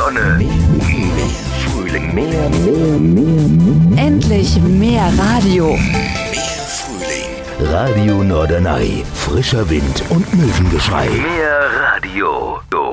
Sonne, mehr Frühling, mehr. Endlich mehr Radio. Mehr Frühling. Radio Norderney. Frischer Wind und Möwengeschrei. Mehr Radio.